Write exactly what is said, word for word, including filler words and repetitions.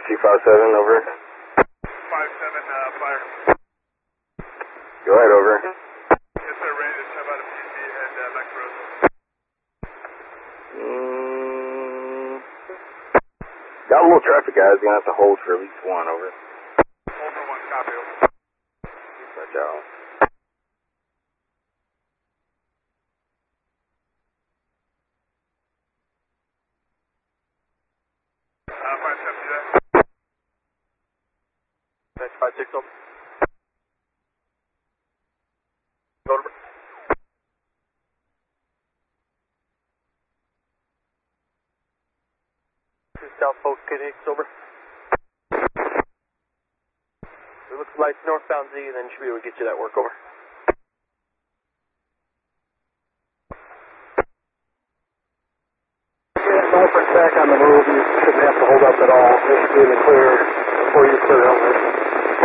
two five seven, over. five seven, uh, fire. Go ahead, over. Yes, sir, ready to step out of P C and uh, back to Roseville. Mm, got a little traffic, guys. You're going to have to hold for at least one, over. Hold for one, copy, over. Watch out. Uh, five seven, do that. Next five six, over. Over. Two South Polk, Hicks, over. It looks like northbound Z, and then should be able to get you that work, over. Norfolk back on the move, you shouldn't have to hold up at all. This should be in the clear before you clear over.